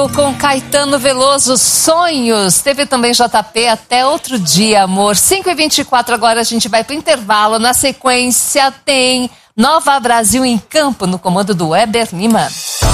Brasil com Caetano Veloso, Sonhos. Teve também JP, Até Outro Dia, Amor. 5h24, agora a gente vai para o intervalo. Na sequência tem Nova Brasil em Campo, no comando do Weber Lima.